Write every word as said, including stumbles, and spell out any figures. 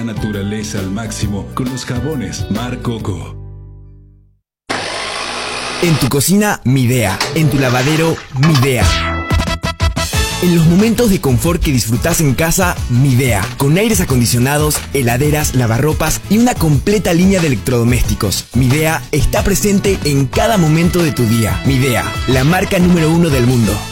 Naturaleza al máximo con los jabones Mar Coco. En tu cocina, Midea. En tu lavadero, Midea. En los momentos de confort que disfrutas en casa, Midea. Con aires acondicionados, heladeras, lavarropas y una completa línea de electrodomésticos. Midea está presente en cada momento de tu día. Midea, la marca número uno del mundo.